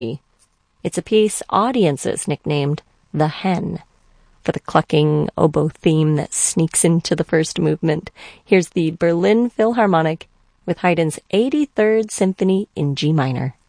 It's a piece audiences nicknamed The Hen, for the clucking oboe theme that sneaks into the first movement. Here's the Berlin Philharmonic with Haydn's 83rd Symphony in G minor.